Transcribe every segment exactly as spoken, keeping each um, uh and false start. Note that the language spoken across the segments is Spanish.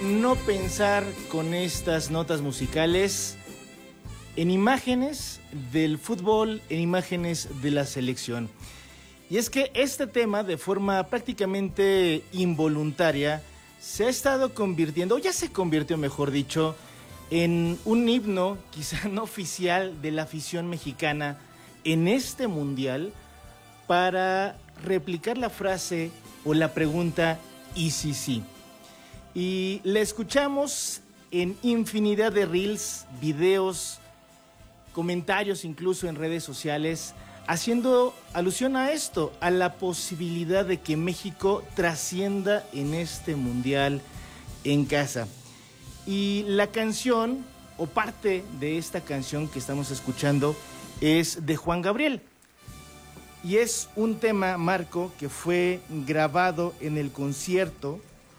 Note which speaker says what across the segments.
Speaker 1: no pensar con estas notas musicales en imágenes del fútbol, en imágenes de la selección? Y es que este tema, de forma prácticamente involuntaria, se ha estado convirtiendo, o ya se convirtió, mejor dicho, en un himno, quizá no oficial, de la afición mexicana en este mundial, para replicar la frase o la pregunta ¿y si sí? Y la escuchamos en infinidad de reels, videos, comentarios incluso en redes sociales, haciendo alusión a esto, a la posibilidad de que México trascienda en este mundial en casa. Y la canción, o parte de esta canción que estamos escuchando, es de Juan Gabriel. Y es un tema, Marco, que fue grabado en el concierto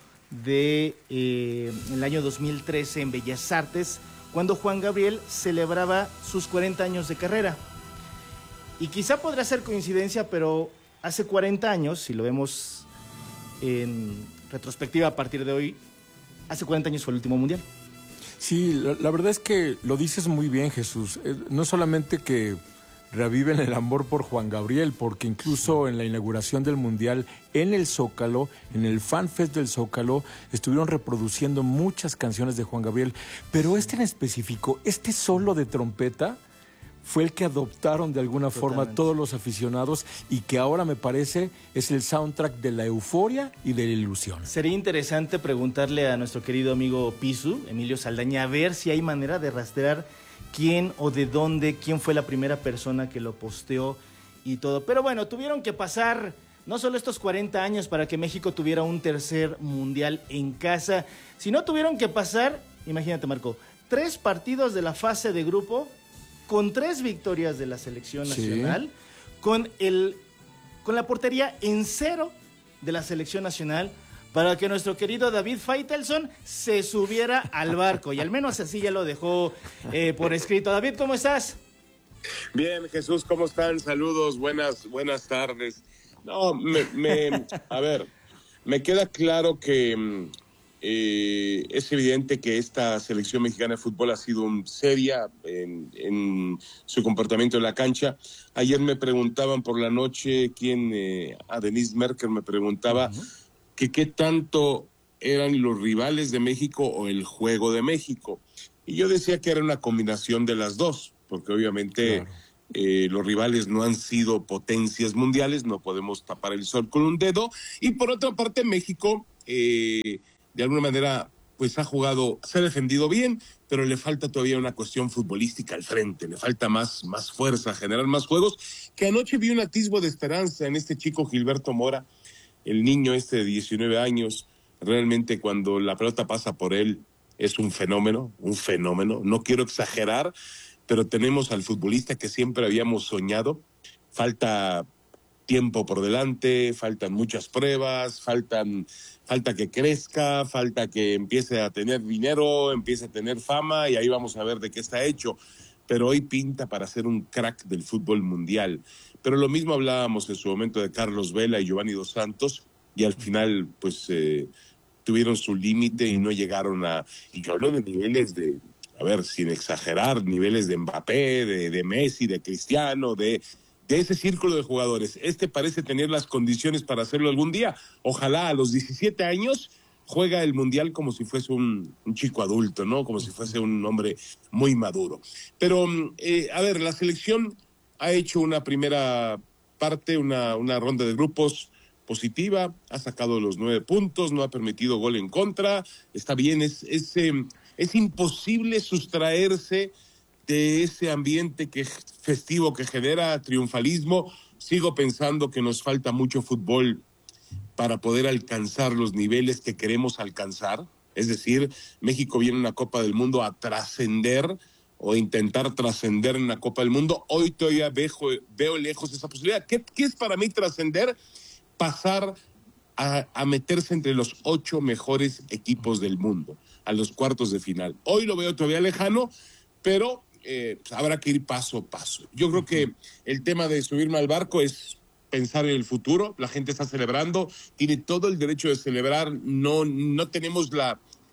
Speaker 1: de eh, el año dos mil trece en Bellas Artes, cuando Juan Gabriel celebraba sus cuarenta años de carrera. Y quizá podrá ser coincidencia, pero hace cuarenta años, si lo vemos en retrospectiva a partir de hoy, hace cuarenta años fue el último mundial.
Speaker 2: Sí, la, la verdad es que lo dices muy bien, Jesús. Eh, no solamente que reviven el amor por Juan Gabriel, porque incluso en la inauguración del Mundial, en el Zócalo, en el Fan Fest del Zócalo, estuvieron reproduciendo muchas canciones de Juan Gabriel, pero este en específico, este solo de trompeta, fue el que adoptaron de alguna Totalmente. forma todos los aficionados y que ahora me parece es el soundtrack de la euforia y de la ilusión.
Speaker 1: Sería interesante preguntarle a nuestro querido amigo Pisu, Emilio Saldaña, a ver si hay manera de rastrear quién o de dónde, quién fue la primera persona que lo posteó y todo. Pero bueno, tuvieron que pasar no solo estos cuarenta años para que México tuviera un tercer mundial en casa, sino tuvieron que pasar, imagínate, Marco, tres partidos de la fase de grupo con tres victorias de la selección nacional, sí. con, el, con la portería en cero de la selección nacional, para que nuestro querido David Faitelson se subiera al barco, y al menos así ya lo dejó eh, por escrito. David, ¿cómo estás?
Speaker 3: Bien, Jesús, ¿cómo están? Saludos, buenas, buenas tardes. No, me, me a ver, me queda claro que eh, es evidente que esta selección mexicana de fútbol ha sido un seria en, en su comportamiento en la cancha. Ayer me preguntaban por la noche, quién, eh, a Denise Merker me preguntaba uh-huh. que qué tanto eran los rivales de México o el juego de México. Y yo decía que era una combinación de las dos, porque obviamente claro. eh, los rivales no han sido potencias mundiales, no podemos tapar el sol con un dedo. Y por otra parte, México, eh, de alguna manera, pues ha jugado, se ha defendido bien, pero le falta todavía una cuestión futbolística al frente, le falta más, más fuerza, generar más juegos, que anoche vi un atisbo de esperanza en este chico Gilberto Mora, el niño este de diecinueve años, realmente cuando la pelota pasa por él es un fenómeno, un fenómeno. No quiero exagerar, pero tenemos al futbolista que siempre habíamos soñado. Falta tiempo por delante, faltan muchas pruebas, faltan, falta que crezca, falta que empiece a tener dinero, empiece a tener fama, y ahí vamos a ver de qué está hecho. Pero hoy pinta para ser un crack del fútbol mundial. Pero lo mismo hablábamos en su momento de Carlos Vela y Giovanni Dos Santos, y al final pues eh, tuvieron su límite y no llegaron a... Y yo hablo de niveles de, a ver, sin exagerar, niveles de Mbappé, de, de Messi, de Cristiano, de, de ese círculo de jugadores. Este parece tener las condiciones para hacerlo algún día. Ojalá a los diecisiete años juega el Mundial como si fuese un, un chico adulto, ¿no? Como si fuese un hombre muy maduro. Pero, eh, a ver, la selección ha hecho una primera parte, una, una ronda de grupos positiva, ha sacado los nueve puntos, no ha permitido gol en contra, está bien, es, es, eh, es imposible sustraerse de ese ambiente que, festivo que genera triunfalismo. Sigo pensando que nos falta mucho fútbol para poder alcanzar los niveles que queremos alcanzar, es decir, México viene a una Copa del Mundo a trascender o intentar trascender en la Copa del Mundo. Hoy todavía veo, veo lejos esa posibilidad. ¿Qué, qué es para mí trascender? Pasar a, a meterse entre los ocho mejores equipos del mundo, a los cuartos de final. Hoy lo veo todavía lejano, pero eh, pues habrá que ir paso a paso. Yo creo que el tema de subirme al barco es pensar en el futuro. La gente está celebrando, tiene todo el derecho de celebrar. No, no tenemos la,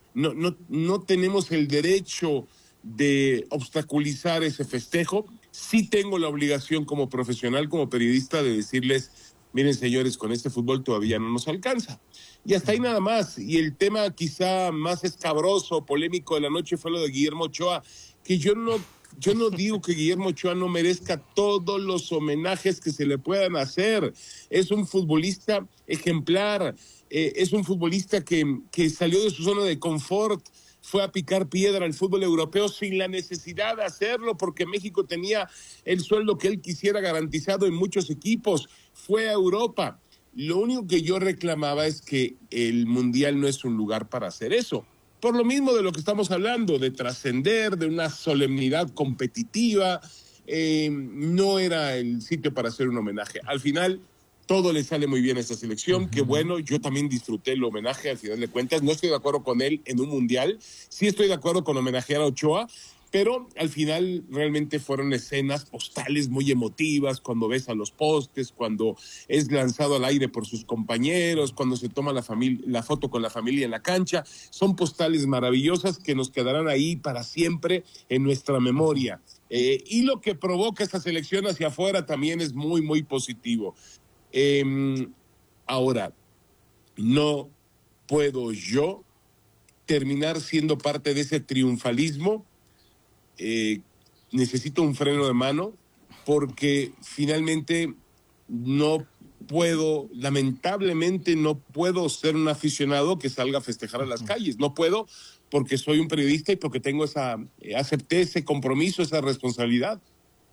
Speaker 3: no, no, no tenemos el derecho de obstaculizar ese festejo. Sí tengo la obligación como profesional, como periodista, de decirles, miren señores, con este fútbol todavía no nos alcanza. Y hasta ahí nada más. Y el tema quizá más escabroso, polémico de la noche fue lo de Guillermo Ochoa, que yo no, yo no digo que Guillermo Ochoa no merezca todos los homenajes que se le puedan hacer. Es un futbolista ejemplar, eh, es un futbolista que, que salió de su zona de confort, fue a picar piedra al fútbol europeo sin la necesidad de hacerlo, porque México tenía el sueldo que él quisiera garantizado en muchos equipos. Fue a Europa. Lo único que yo reclamaba es que el Mundial no es un lugar para hacer eso. Por lo mismo de lo que estamos hablando, de trascender, de una solemnidad competitiva, eh, no era el sitio para hacer un homenaje. Al final, todo le sale muy bien a esta selección, uh-huh. Qué bueno, yo también disfruté el homenaje al final de cuentas. No estoy de acuerdo con él en un mundial, sí estoy de acuerdo con homenajear a Ochoa, pero al final realmente fueron escenas postales muy emotivas, cuando ves a los postes, cuando es lanzado al aire por sus compañeros, cuando se toma la, familia, la foto con la familia en la cancha. Son postales maravillosas que nos quedarán ahí para siempre en nuestra memoria. Eh, y lo que provoca esta selección hacia afuera también es muy, muy positivo. Eh, ahora, no puedo yo terminar siendo parte de ese triunfalismo. Eh, necesito un freno de mano, porque finalmente no puedo, lamentablemente no puedo ser un aficionado que salga a festejar a las calles. No puedo, porque soy un periodista y porque tengo esa, eh, acepté ese compromiso, esa responsabilidad.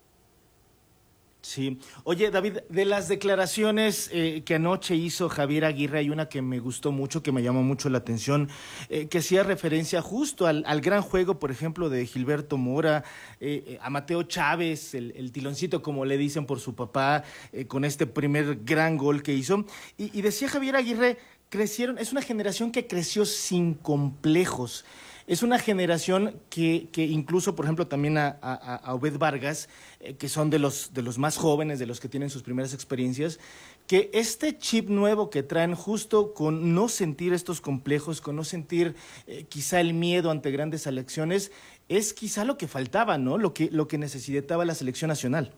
Speaker 1: Sí. Oye, David, de las declaraciones eh, que anoche hizo Javier Aguirre, hay una que me gustó mucho, que me llamó mucho la atención, eh, que hacía referencia justo al, al gran juego, por ejemplo, de Gilberto Mora, eh, a Mateo Chávez, el, el tiloncito, como le dicen por su papá, eh, con este primer gran gol que hizo. Y, y decía Javier Aguirre, crecieron, es una generación que creció sin complejos. Es una generación que, que incluso, por ejemplo, también a, a, a Obed Vargas, eh, que son de los, de los más jóvenes, de los que tienen sus primeras experiencias, que este chip nuevo que traen justo con no sentir estos complejos, con no sentir eh, quizá el miedo ante grandes selecciones, es quizá lo que faltaba, ¿no? Lo que, lo que necesitaba la selección nacional.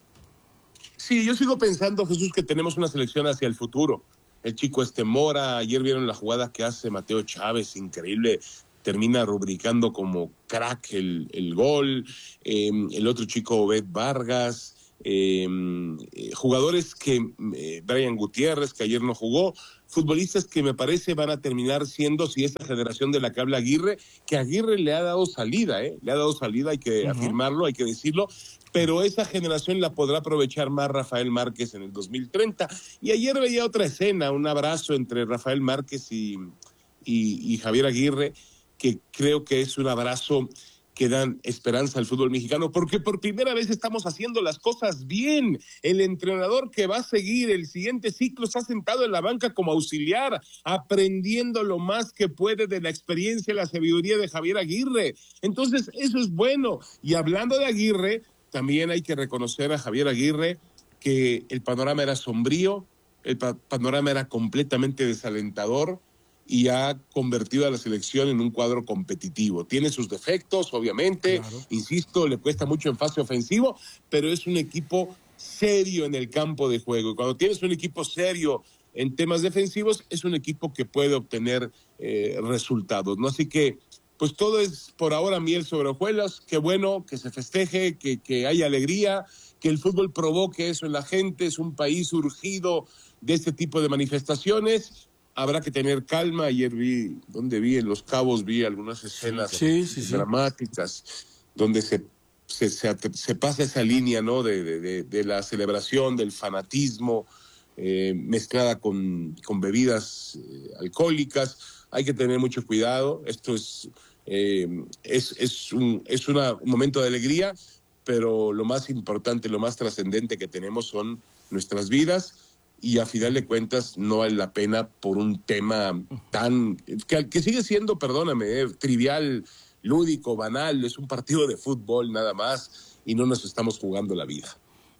Speaker 3: Sí, yo sigo pensando, Jesús, que tenemos una selección hacia el futuro. El chico este Mora, ayer vieron la jugada que hace Mateo Chávez, increíble. Termina rubricando como crack el, el gol, eh, el otro chico Obed Vargas, eh, eh, jugadores que, eh, Brian Gutiérrez, que ayer no jugó, futbolistas que me parece van a terminar siendo, si esta generación de la que habla Aguirre, que Aguirre le ha dado salida, ¿eh? le ha dado salida, hay que uh-huh. afirmarlo, hay que decirlo, pero esa generación la podrá aprovechar más Rafael Márquez en el dos mil treinta. Y ayer veía otra escena, un abrazo entre Rafael Márquez y, y, y Javier Aguirre, que creo que es un abrazo que dan esperanza al fútbol mexicano, porque por primera vez estamos haciendo las cosas bien. El entrenador que va a seguir el siguiente ciclo está sentado en la banca como auxiliar, aprendiendo lo más que puede de la experiencia y la sabiduría de Javier Aguirre. Entonces, eso es bueno. Y hablando de Aguirre, también hay que reconocer a Javier Aguirre que el panorama era sombrío, el pa- panorama era completamente desalentador, y ha convertido a la selección en un cuadro competitivo. Tiene sus defectos, obviamente, claro. Insisto, le cuesta mucho en fase ofensivo, pero es un equipo serio en el campo de juego. Y cuando tienes un equipo serio en temas defensivos, es un equipo que puede obtener eh, resultados, ¿no? Así que, pues todo es por ahora miel sobre hojuelas. Qué bueno que se festeje, que, que haya alegría, que el fútbol provoque eso en la gente. Es un país surgido de este tipo de manifestaciones. Habrá que tener calma. Ayer vi, donde vi en Los Cabos, vi algunas escenas
Speaker 2: sí, sí, sí.
Speaker 3: dramáticas, donde se, se, se, se pasa esa línea, ¿no? De, de, de la celebración, del fanatismo, eh, mezclada con, con bebidas eh, alcohólicas. Hay que tener mucho cuidado. Esto es, eh, es, es, un, es una, un momento de alegría, pero lo más importante, lo más trascendente que tenemos son nuestras vidas. Y a final de cuentas no vale la pena por un tema tan... que, que sigue siendo, perdóname, eh, trivial, lúdico, banal. Es un partido de fútbol nada más y no nos estamos jugando la vida.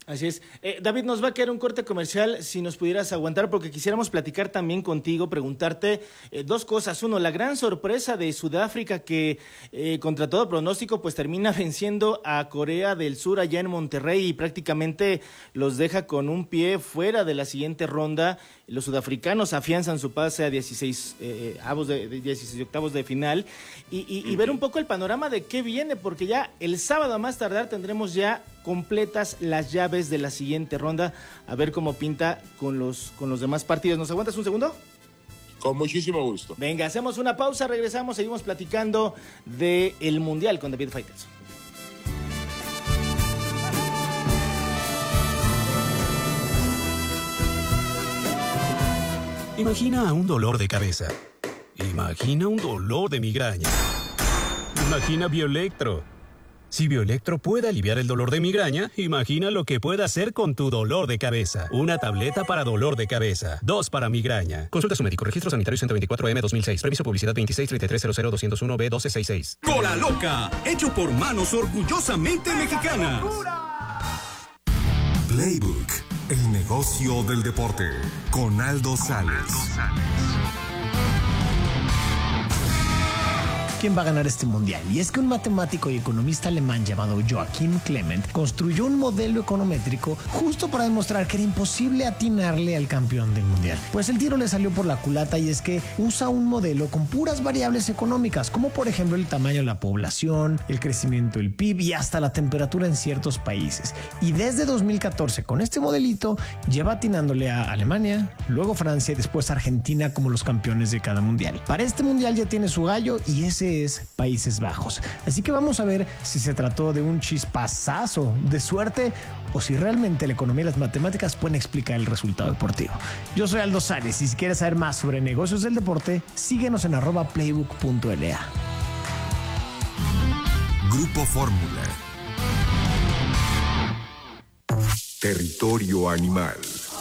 Speaker 1: Así es. Eh, David, nos va a quedar un corte comercial, si nos pudieras aguantar, porque quisiéramos platicar también contigo, preguntarte eh, dos cosas. Uno, la gran sorpresa de Sudáfrica que eh, contra todo pronóstico pues termina venciendo a Corea del Sur allá en Monterrey y prácticamente los deja con un pie fuera de la siguiente ronda. Los sudafricanos afianzan su pase a dieciséis, eh, avos de, de dieciséis octavos de final y, y, y ver un poco el panorama de qué viene, porque ya el sábado a más tardar tendremos ya completas las llaves de la siguiente ronda, a ver cómo pinta con los, con los demás partidos. ¿Nos aguantas un segundo?
Speaker 3: Con muchísimo gusto.
Speaker 1: Venga, hacemos una pausa, regresamos, seguimos platicando del Mundial con David Faitelson.
Speaker 4: Imagina un dolor de cabeza. Imagina un dolor de migraña. Imagina Bioelectro. Si Bioelectro puede aliviar el dolor de migraña, imagina lo que puede hacer con tu dolor de cabeza. Una tableta para dolor de cabeza. Dos para migraña. Consulta a su médico. Registro sanitario ciento veinticuatro M dos mil seis. Permiso publicidad veintiséis treinta y tres cero cero doscientos uno B doce sesenta y seis.
Speaker 5: Cola Loca. Hecho por manos orgullosamente mexicanas.
Speaker 6: Playbook. El negocio del deporte. Con Aldo Sales.
Speaker 7: ¿Quién va a ganar este mundial? Y es que un matemático y economista alemán llamado Joachim Clement construyó un modelo econométrico justo para demostrar que era imposible atinarle al campeón del mundial. Pues el tiro le salió por la culata, y es que usa un modelo con puras variables económicas, como por ejemplo el tamaño de la población, el crecimiento del P I B y hasta la temperatura en ciertos países. Y desde dos mil catorce, con este modelito, lleva atinándole a Alemania, luego Francia y después Argentina como los campeones de cada mundial. Para este mundial ya tiene su gallo, y ese es Países Bajos. Así que vamos a ver si se trató de un chispazazo de suerte o si realmente la economía y las matemáticas pueden explicar el resultado deportivo. Yo soy Aldo Sales, y si quieres saber más sobre negocios del deporte, síguenos en arroba playbook punto l a.
Speaker 6: Grupo Fórmula. Territorio animal.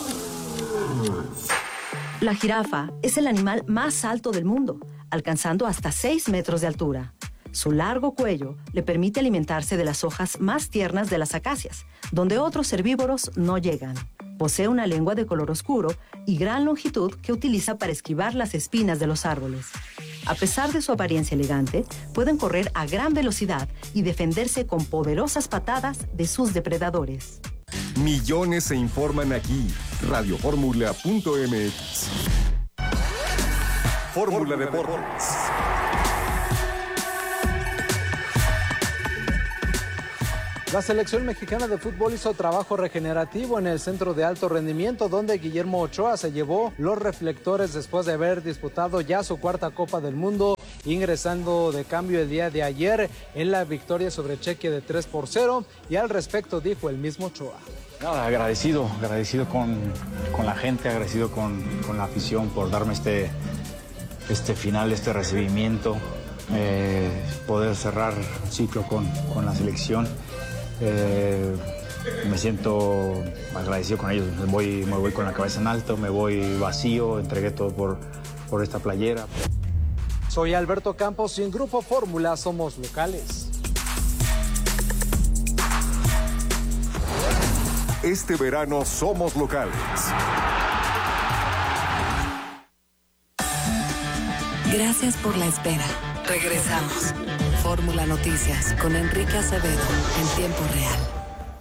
Speaker 8: La jirafa es el animal más alto del mundo, alcanzando hasta seis metros de altura. Su largo cuello le permite alimentarse de las hojas más tiernas de las acacias, donde otros herbívoros no llegan. Posee una lengua de color oscuro y gran longitud que utiliza para esquivar las espinas de los árboles. A pesar de su apariencia elegante, pueden correr a gran velocidad y defenderse con poderosas patadas de sus depredadores.
Speaker 6: Millones se informan aquí. radio fórmula punto m x. Fórmula Deportes.
Speaker 9: La selección mexicana de fútbol hizo trabajo regenerativo en el centro de alto rendimiento, donde Guillermo Ochoa se llevó los reflectores después de haber disputado ya su cuarta Copa del Mundo, ingresando de cambio el día de ayer en la victoria sobre Chequia de tres por cero, y al respecto dijo el mismo Ochoa.
Speaker 10: No, agradecido, agradecido con, con la gente, agradecido con, con la afición por darme este, este final, este recibimiento, eh, poder cerrar un ciclo con, con la selección. Eh, me siento agradecido con ellos, me voy, me voy con la cabeza en alto, me voy vacío, entregué todo por, por esta playera.
Speaker 9: Soy Alberto Campos y en Grupo Fórmula somos locales.
Speaker 6: Este verano somos locales.
Speaker 11: Gracias por la espera. Regresamos. Fórmula Noticias con Enrique Acevedo en tiempo real.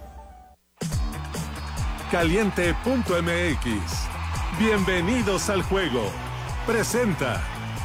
Speaker 12: Caliente punto m x. Bienvenidos al juego. Presenta.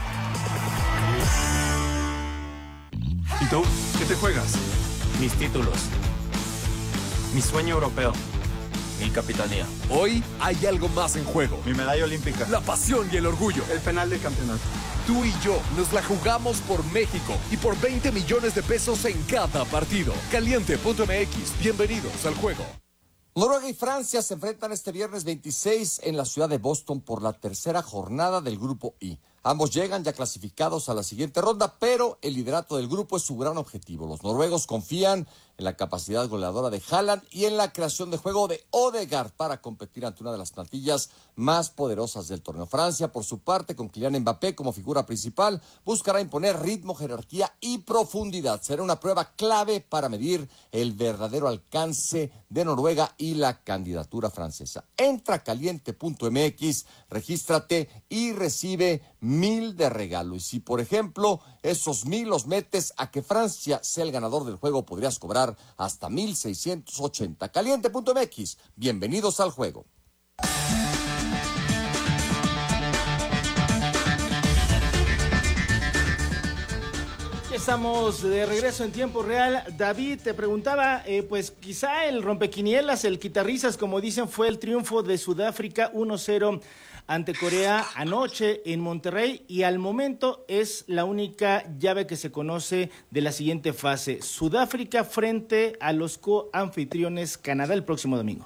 Speaker 13: ¿Y tú? ¿Qué te juegas? Mis títulos. Mi sueño europeo. Mi capitanía.
Speaker 14: Hoy hay algo más en juego.
Speaker 13: Mi medalla olímpica.
Speaker 14: La pasión y el orgullo.
Speaker 13: El penal del campeonato.
Speaker 14: Tú y yo nos la jugamos por México y por veinte millones de pesos en cada partido. Caliente punto m x. Bienvenidos al juego.
Speaker 15: Noruega y Francia se enfrentan este viernes veintiséis en la ciudad de Boston por la tercera jornada del Grupo I. Ambos llegan ya clasificados a la siguiente ronda, pero el liderato del grupo es su gran objetivo. Los noruegos confían en la capacidad goleadora de Haaland y en la creación de juego de Odegaard para competir ante una de las plantillas más poderosas del torneo. Francia, por su parte, con Kylian Mbappé como figura principal, buscará imponer ritmo, jerarquía y profundidad. Será una prueba clave para medir el verdadero alcance de Noruega y la candidatura francesa. Entra a caliente punto m x, regístrate y recibe mil de regalo. Y si, por ejemplo, esos mil los metes a que Francia sea el ganador del juego, podrías cobrar hasta mil seiscientos ochenta. caliente punto m x, bienvenidos al juego.
Speaker 1: Estamos de regreso en tiempo real. David, te preguntaba, eh, pues quizá el rompequinielas, el quitarrisas, como dicen, fue el triunfo de Sudáfrica uno cero ante Corea anoche en Monterrey, y al momento es la única llave que se conoce de la siguiente fase. Sudáfrica frente a los coanfitriones Canadá el próximo domingo.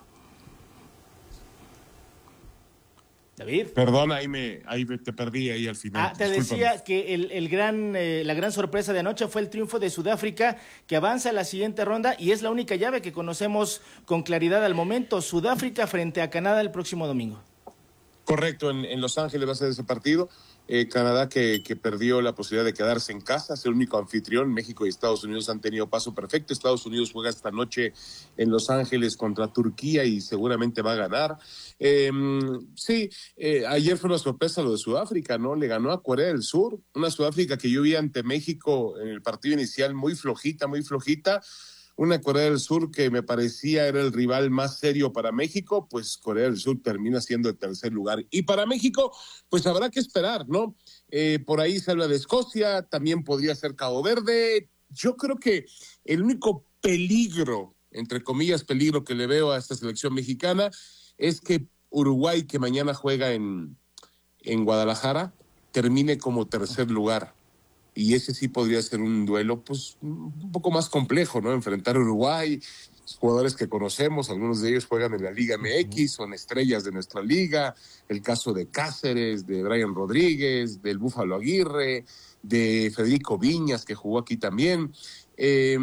Speaker 1: David.
Speaker 3: Perdón, ahí me ahí te perdí ahí al final.
Speaker 1: Ah, te
Speaker 3: Discúlpame.
Speaker 1: decía que el, el gran, eh, la gran sorpresa de anoche fue el triunfo de Sudáfrica, que avanza a la siguiente ronda y es la única llave que conocemos con claridad al momento. Sudáfrica frente a Canadá el próximo domingo.
Speaker 3: Correcto, en, en Los Ángeles va a ser ese partido. Eh, Canadá que, que perdió la posibilidad de quedarse en casa, ser el único anfitrión. México y Estados Unidos han tenido paso perfecto. Estados Unidos juega esta noche en Los Ángeles contra Turquía y seguramente va a ganar. Eh, sí, eh, ayer fue una sorpresa lo de Sudáfrica, ¿no? Le ganó a Corea del Sur, una Sudáfrica que yo vi ante México en el partido inicial muy flojita, muy flojita. Una Corea del Sur que me parecía era el rival más serio para México, pues Corea del Sur termina siendo el tercer lugar. Y para México, pues habrá que esperar, ¿no? Eh, por ahí se habla de Escocia, también podría ser Cabo Verde. Yo creo que el único peligro, entre comillas peligro que le veo a esta selección mexicana, es que Uruguay, que mañana juega en, en Guadalajara, termine como tercer lugar. Y ese sí podría ser un duelo pues un poco más complejo, ¿no? Enfrentar a Uruguay, jugadores que conocemos, algunos de ellos juegan en la Liga M X, son estrellas de nuestra liga, el caso de Cáceres, de Brian Rodríguez, del Búfalo Aguirre, de Federico Viñas, que jugó aquí también. Eh,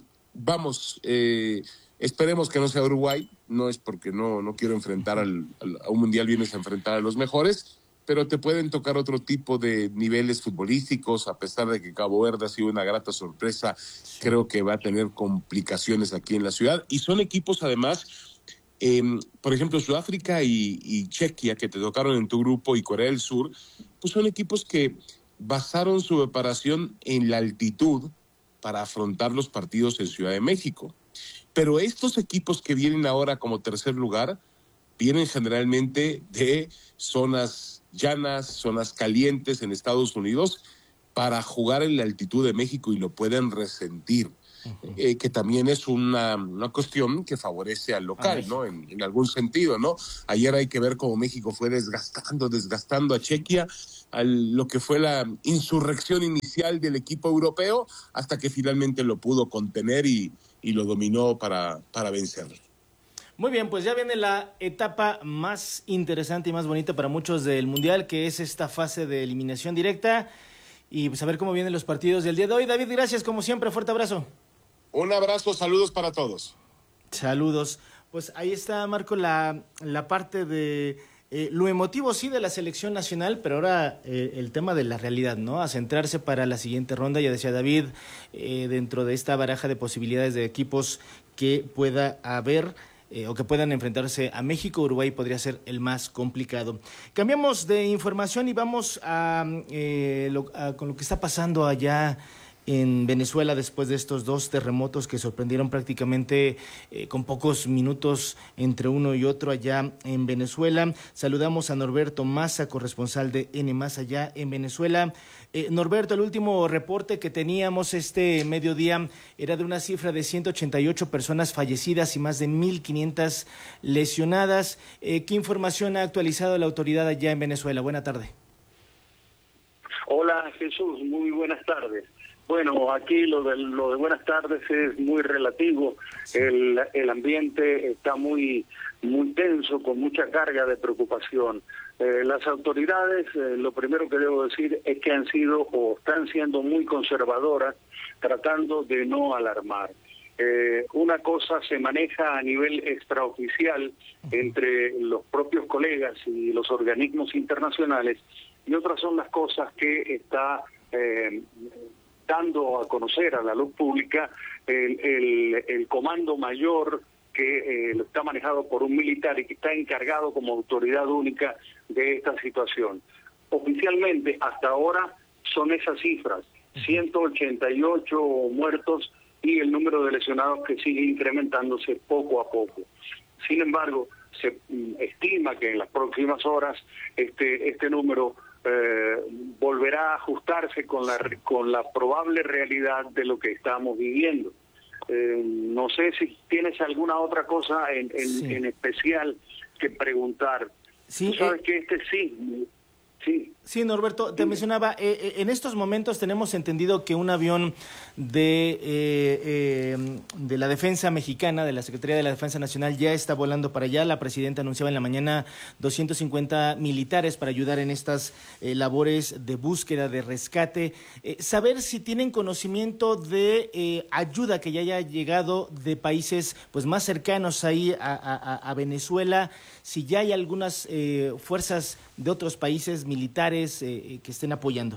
Speaker 3: vamos, eh, esperemos que no sea Uruguay, no es porque no, no quiero enfrentar al, al, a un mundial, vienes a enfrentar a los mejores, pero te pueden tocar otro tipo de niveles futbolísticos, a pesar de que Cabo Verde ha sido una grata sorpresa, creo que va a tener complicaciones aquí en la ciudad, y son equipos además, eh, por ejemplo, Sudáfrica y, y Chequia, que te tocaron en tu grupo, y Corea del Sur, pues son equipos que basaron su preparación en la altitud para afrontar los partidos en Ciudad de México. Pero estos equipos que vienen ahora como tercer lugar, vienen generalmente de zonas llanas, zonas calientes en Estados Unidos para jugar en la altitud de México y lo pueden resentir, uh-huh. eh, que también es una, una cuestión que favorece al local, uh-huh. ¿no? En, en algún sentido, ¿no? Ayer hay que ver cómo México fue desgastando, desgastando a Chequia, a lo que fue la insurrección inicial del equipo europeo, hasta que finalmente lo pudo contener y, y lo dominó para, para vencerlo.
Speaker 1: Muy bien, pues ya viene la etapa más interesante y más bonita para muchos del Mundial, que es esta fase de eliminación directa, y pues a ver cómo vienen los partidos del día de hoy. David, gracias, como siempre, fuerte abrazo.
Speaker 3: Un abrazo, saludos para todos.
Speaker 1: Saludos. Pues ahí está, Marco, la, la parte de eh, lo emotivo, sí, de la selección nacional, pero ahora eh, el tema de la realidad, ¿no? A centrarse para la siguiente ronda, ya decía David, eh, dentro de esta baraja de posibilidades de equipos que pueda haber, Eh, o que puedan enfrentarse a México. Uruguay podría ser el más complicado. Cambiamos de información y vamos a, eh, lo, a con lo que está pasando allá en Venezuela después de estos dos terremotos que sorprendieron prácticamente eh, con pocos minutos entre uno y otro allá en Venezuela. Saludamos a Norberto Maza, corresponsal de N más allá en Venezuela. Eh, Norberto, el último reporte que teníamos este mediodía era de una cifra de ciento ochenta y ocho personas fallecidas y más de mil quinientas lesionadas. Eh, ¿Qué información ha actualizado la autoridad allá en Venezuela? Buena tarde.
Speaker 16: Hola Jesús, muy buenas tardes. Bueno, aquí lo de, lo de buenas tardes es muy relativo. El, el ambiente está muy, muy tenso, con mucha carga de preocupación. Eh, las autoridades, eh, lo primero que debo decir es que han sido o están siendo muy conservadoras, tratando de no alarmar. Eh, una cosa se maneja a nivel extraoficial entre los propios colegas y los organismos internacionales, y otras son las cosas que está eh, dando a conocer a la luz pública el, el, el comando mayor, que eh, está manejado por un militar y que está encargado como autoridad única de esta situación. Oficialmente, hasta ahora, son esas cifras, ciento ochenta y ocho muertos y el número de lesionados que sigue incrementándose poco a poco. Sin embargo, se mm, estima que en las próximas horas este, este número eh, volverá a ajustarse con la, con la probable realidad de lo que estamos viviendo. Eh, no sé si tienes alguna otra cosa en, en, sí. en especial que preguntar.
Speaker 1: Sí,
Speaker 16: Tú sabes
Speaker 1: eh...
Speaker 16: que este sí... Sí.
Speaker 1: Sí, Norberto, te mencionaba, eh, eh, en estos momentos tenemos entendido que un avión de, eh, eh, de la Defensa Mexicana, de la Secretaría de la Defensa Nacional, ya está volando para allá. La presidenta anunciaba en la mañana doscientos cincuenta militares para ayudar en estas eh, labores de búsqueda, de rescate. Eh, saber si tienen conocimiento de eh, ayuda que ya haya llegado de países pues más cercanos ahí a, a, a Venezuela, si ya hay algunas eh, fuerzas de otros países militares eh, que estén apoyando.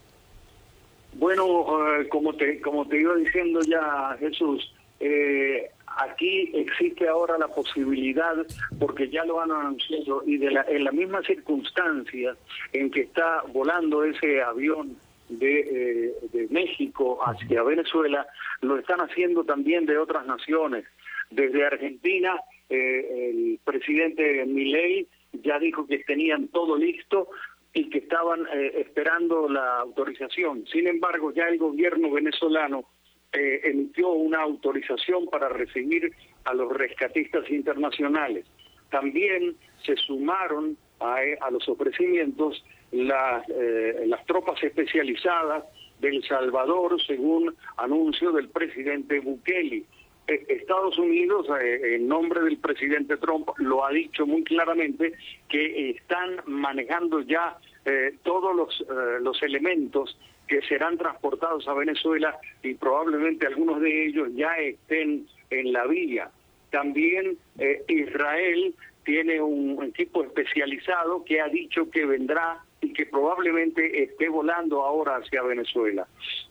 Speaker 16: Bueno, uh, como te como te iba diciendo ya, Jesús, eh, aquí existe ahora la posibilidad, porque ya lo han anunciado, y de la, en la misma circunstancia en que está volando ese avión de, eh, de México hacia Venezuela, lo están haciendo también de otras naciones. Desde Argentina, eh, el presidente Milei ya dijo que tenían todo listo y que estaban eh, esperando la autorización. Sin embargo, ya el gobierno venezolano eh, emitió una autorización para recibir a los rescatistas internacionales. También se sumaron a, a los ofrecimientos las, eh, las tropas especializadas de El Salvador, según anuncio del presidente Bukele. Estados Unidos, eh, en nombre del presidente Trump, lo ha dicho muy claramente, que están manejando ya eh, todos los, eh, los elementos que serán transportados a Venezuela, y probablemente algunos de ellos ya estén en la vía. También eh, Israel tiene un equipo especializado que ha dicho que vendrá y que probablemente esté volando ahora hacia Venezuela.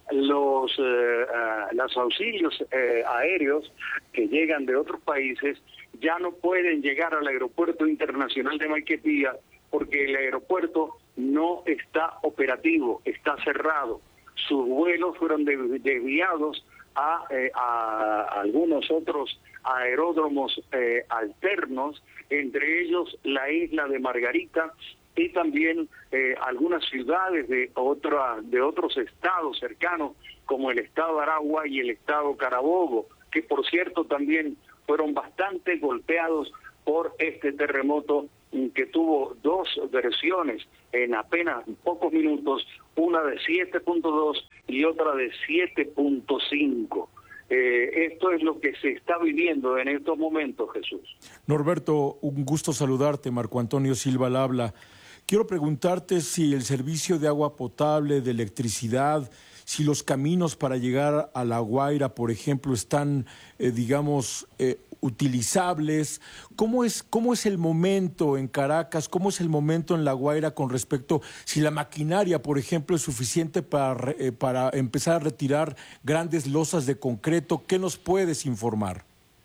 Speaker 16: Los, eh, uh, los auxilios eh, aéreos que llegan de otros países ya no pueden llegar al aeropuerto internacional de Maiquetía porque el aeropuerto no está operativo, está cerrado. Sus vuelos fueron desviados a, eh, a, a algunos otros aeródromos eh, alternos, entre ellos la isla de Margarita, y también eh, algunas ciudades de otra, de otros estados cercanos, como el estado de Aragua y el estado Carabobo, que por cierto también fueron bastante golpeados por este terremoto, que tuvo dos versiones en apenas pocos minutos, una de siete punto dos y otra de siete punto cinco. Eh, esto es lo que se está viviendo en estos momentos, Jesús.
Speaker 2: Norberto, un gusto saludarte. Marco Antonio Silva al habla. Quiero preguntarte si el servicio de agua potable, de electricidad, si los caminos para llegar a La Guaira, por ejemplo, están, eh, digamos, eh, utilizables. ¿Cómo es, cómo es el momento en Caracas? ¿Cómo es el momento en La Guaira con respecto si la maquinaria, por ejemplo, es suficiente para, eh, para empezar a retirar grandes losas de concreto? ¿Qué nos puedes informar?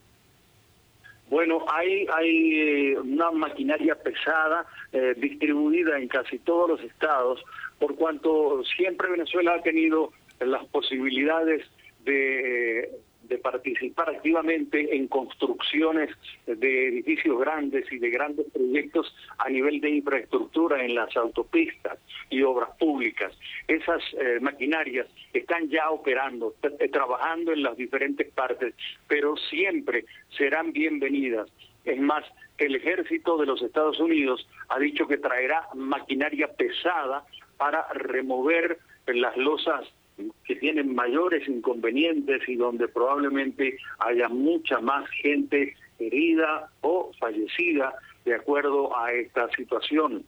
Speaker 16: Bueno, hay, hay eh, una maquinaria pesada eh, distribuida en casi todos los estados, por cuanto siempre Venezuela ha tenido las posibilidades de, de participar activamente en construcciones de edificios grandes y de grandes proyectos a nivel de infraestructura en las autopistas y obras públicas. Esas eh, maquinarias están ya operando, t- trabajando en las diferentes partes, pero siempre serán bienvenidas. Es más, el ejército de los Estados Unidos ha dicho que traerá maquinaria pesada para remover las losas que tienen mayores inconvenientes y donde probablemente haya mucha más gente herida o fallecida de acuerdo a esta situación.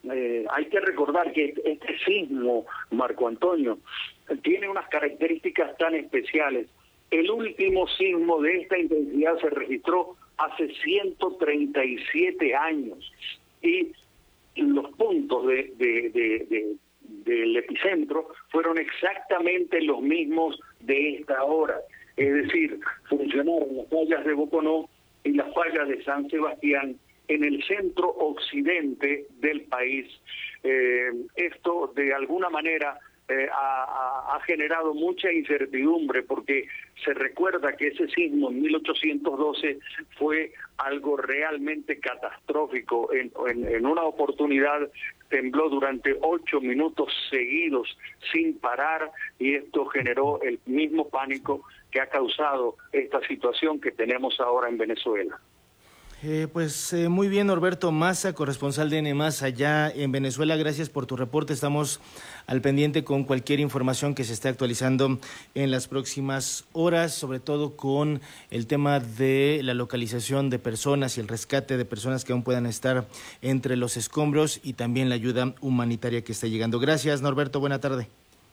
Speaker 16: eh, hay que recordar que este sismo, Marco Antonio, tiene unas características tan especiales. El último sismo de esta intensidad se registró hace ciento treinta y siete años y los puntos de, de, de, de, del epicentro fueron exactamente los mismos de esta hora. Es decir, funcionaron las fallas de Boconó y las fallas de San Sebastián en el centro occidente del país. Eh, esto de alguna manera eh, ha, ha generado mucha incertidumbre porque se recuerda que ese sismo en mil ochocientos doce fue algo realmente catastrófico. En, en, en una oportunidad tembló durante ocho minutos seguidos sin parar y esto generó el mismo pánico que ha causado esta situación que tenemos ahora en Venezuela.
Speaker 1: Eh, pues eh, muy bien, Norberto Maza, corresponsal de N más allá en Venezuela. Gracias por tu reporte. Estamos al pendiente con cualquier información que se esté actualizando en las próximas horas, sobre todo con el tema de la localización de personas y el rescate de personas que aún puedan estar entre los escombros y también la ayuda humanitaria que está llegando. Gracias, Norberto. Buena tarde.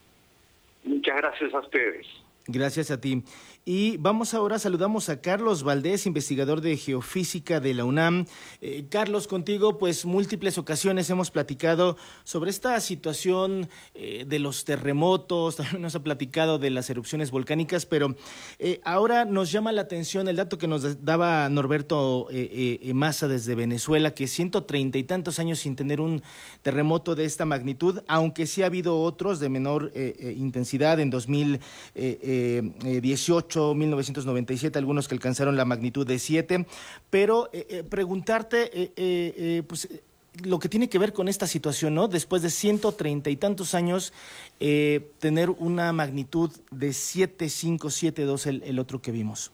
Speaker 16: Muchas gracias a ustedes.
Speaker 1: Gracias a ti. Y vamos ahora, saludamos a Carlos Valdés, investigador de geofísica de la UNAM. Eh, Carlos, contigo, pues múltiples ocasiones hemos platicado sobre esta situación eh, de los terremotos, también nos ha platicado de las erupciones volcánicas, pero eh, ahora nos llama la atención el dato que nos daba Norberto eh, eh, Maza desde Venezuela, que ciento treinta y tantos años sin tener un terremoto de esta magnitud, aunque sí ha habido otros de menor eh, eh, intensidad en dos mil dieciocho, mil novecientos noventa y siete, algunos que alcanzaron la magnitud de siete, pero eh, eh, preguntarte eh, eh, eh, pues, lo que tiene que ver con esta situación, ¿no? Después de ciento treinta y tantos años, eh, tener una magnitud de siete punto cinco, siete punto dos, el, el otro que vimos.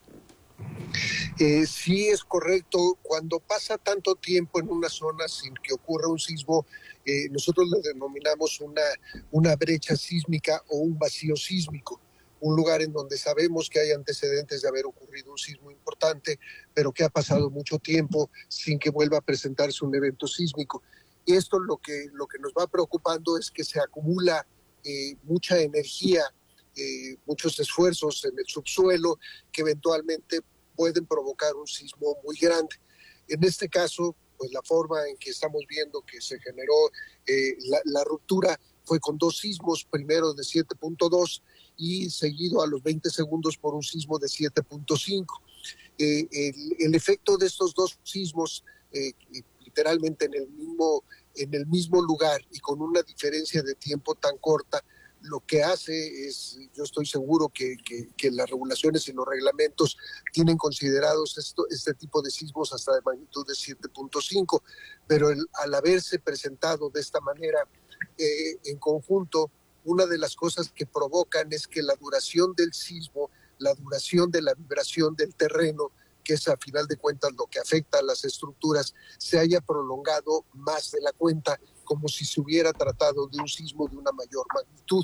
Speaker 17: Eh, sí, es correcto. Cuando pasa tanto tiempo en una zona sin que ocurra un sismo, eh, nosotros lo denominamos una, una brecha sísmica o un vacío sísmico. Un lugar en donde sabemos que hay antecedentes de haber ocurrido un sismo importante, pero que ha pasado mucho tiempo sin que vuelva a presentarse un evento sísmico. Y esto lo que, lo que nos va preocupando es que se acumula eh, mucha energía, eh, muchos esfuerzos en el subsuelo que eventualmente pueden provocar un sismo muy grande. En este caso, pues la forma en que estamos viendo que se generó eh, la, la ruptura fue con dos sismos, primero de siete punto dos y seguido a los veinte segundos por un sismo de siete punto cinco. Eh, el, el efecto de estos dos sismos, eh, literalmente en el mismo, en el mismo lugar y con una diferencia de tiempo tan corta, lo que hace es, yo estoy seguro que, que, que las regulaciones y los reglamentos tienen considerados esto, este tipo de sismos hasta de magnitud de siete punto cinco, pero el, al haberse presentado de esta manera eh, en conjunto, una de las cosas que provocan es que la duración del sismo, la duración de la vibración del terreno, que es a final de cuentas lo que afecta a las estructuras, se haya prolongado más de la cuenta, como si se hubiera tratado de un sismo de una mayor magnitud.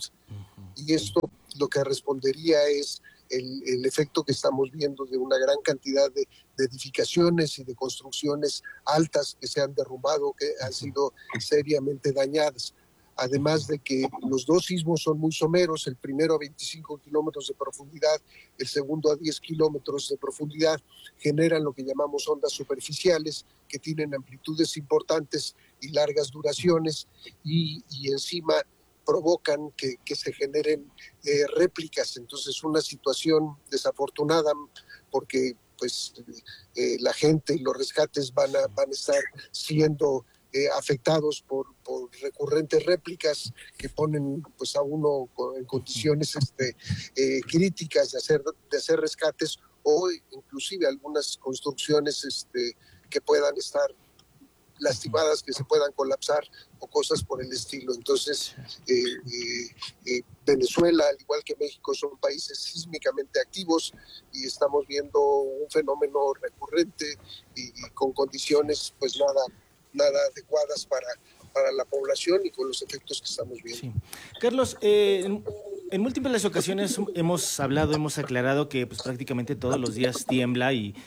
Speaker 17: Y esto lo que respondería es el, el efecto que estamos viendo de una gran cantidad de, de edificaciones y de construcciones altas que se han derrumbado, que han sido seriamente dañadas. Además de que los dos sismos son muy someros, el primero a veinticinco kilómetros de profundidad, el segundo a diez kilómetros de profundidad, generan lo que llamamos ondas superficiales, que tienen amplitudes importantes y largas duraciones, y, y encima provocan que, que se generen eh, réplicas. Entonces, una situación desafortunada, porque pues eh, la gente y los rescates van a, van a estar siendo Eh, afectados por, por recurrentes réplicas que ponen pues a uno en condiciones este, eh, críticas de hacer, de hacer rescates o inclusive algunas construcciones este, que puedan estar lastimadas, que se puedan colapsar o cosas por el estilo. Entonces, eh, eh, eh, Venezuela, al igual que México, son países sísmicamente activos y estamos viendo un fenómeno recurrente y, y con condiciones pues nada nada adecuadas para, para la población y con los efectos que estamos viendo.
Speaker 1: Sí. Carlos, eh, en, en múltiples ocasiones hemos hablado, hemos aclarado que pues prácticamente todos los días tiembla y,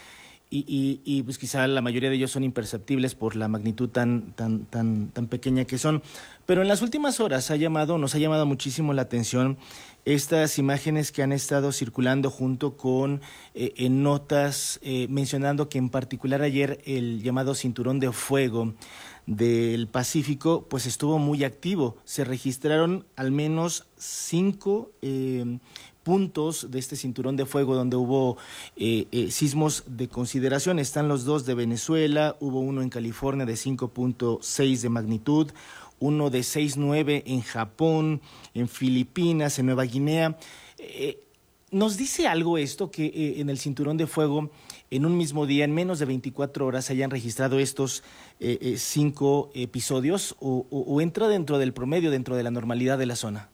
Speaker 1: y, y, y pues quizá la mayoría de ellos son imperceptibles por la magnitud tan, tan, tan, tan pequeña que son. Pero en las últimas horas ha llamado, nos ha llamado muchísimo la atención estas imágenes que han estado circulando junto con eh, en notas eh, mencionando que en particular ayer el llamado cinturón de fuego del Pacífico pues estuvo muy activo. Se registraron al menos cinco eh, puntos de este cinturón de fuego donde hubo eh, eh, sismos de consideración. Están los dos de Venezuela, hubo uno en California de cinco punto seis de magnitud, uno de seis punto nueve en Japón, en Filipinas, en Nueva Guinea. Eh, ¿Nos dice algo esto que eh, en el cinturón de fuego, en un mismo día, en menos de veinticuatro horas, hayan registrado estos eh, eh, cinco episodios o, o, o entra dentro del promedio, dentro de la normalidad de la zona?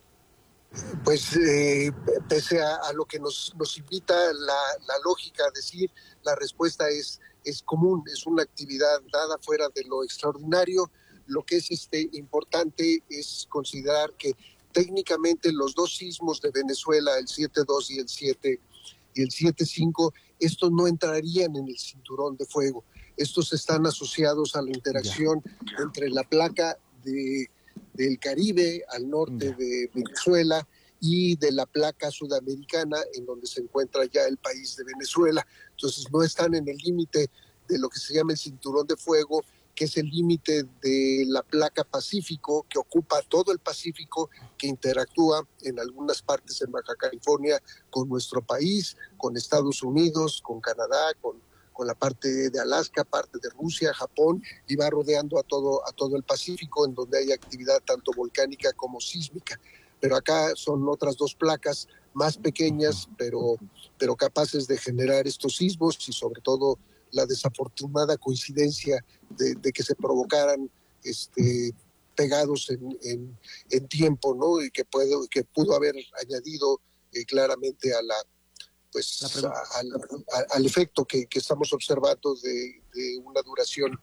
Speaker 17: Pues eh, pese a, a lo que nos, nos invita la, la lógica a decir, la respuesta es, es común, es una actividad dada fuera de lo extraordinario. Lo que es este, importante es considerar que técnicamente los dos sismos de Venezuela, el siete dos y el siete y el siete cinco, estos no entrarían en el cinturón de fuego. Estos están asociados a la interacción yeah. entre la placa de, del Caribe al norte yeah. de Venezuela y de la placa sudamericana en donde se encuentra ya el país de Venezuela. Entonces no están en el límite de lo que se llama el cinturón de fuego, que es el límite de la placa Pacífico, que ocupa todo el Pacífico, que interactúa en algunas partes en Baja California con nuestro país, con Estados Unidos, con Canadá, con, con la parte de Alaska, parte de Rusia, Japón, y va rodeando a todo, a todo el Pacífico, en donde hay actividad tanto volcánica como sísmica. Pero acá son otras dos placas más pequeñas, pero, pero capaces de generar estos sismos y sobre todo la desafortunada coincidencia de, de que se provocaran este, pegados en, en, en tiempo, ¿no? Y que, puedo, que pudo haber añadido eh, claramente a la, pues, a, a, a, al efecto que, que estamos observando de, de una duración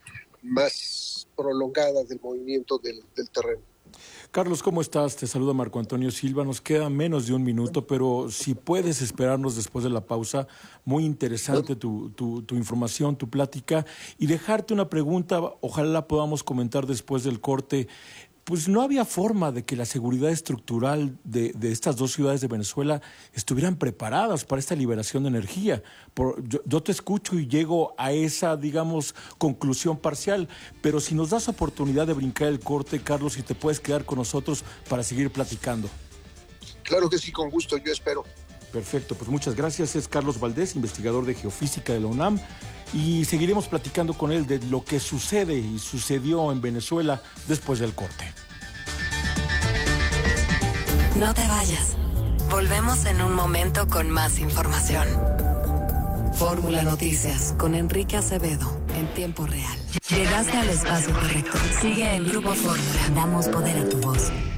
Speaker 17: más prolongada del movimiento del, del terreno.
Speaker 2: Carlos, ¿cómo estás? Te saluda Marco Antonio Silva. Nos queda menos de un minuto, pero si puedes esperarnos después de la pausa, muy interesante tu, tu, tu información, tu plática, y dejarte una pregunta, ojalá la podamos comentar después del corte. Pues no había forma de que la seguridad estructural de, de estas dos ciudades de Venezuela estuvieran preparadas para esta liberación de energía. Por, yo, yo te escucho y llego a esa, digamos, conclusión parcial, pero si nos das oportunidad de brincar el corte, Carlos, si te puedes quedar con nosotros para seguir platicando.
Speaker 17: Claro que sí, con gusto, yo espero.
Speaker 2: Perfecto, pues muchas gracias. Es Carlos Valdés, investigador de geofísica de la UNAM, y seguiremos platicando con él de lo que sucede y sucedió en Venezuela después del corte.
Speaker 11: No te vayas. Volvemos en un momento con más información. Fórmula Noticias con Enrique Acevedo en tiempo real. Llegaste al espacio correcto. Sigue el Grupo Fórmula. Damos poder a tu voz.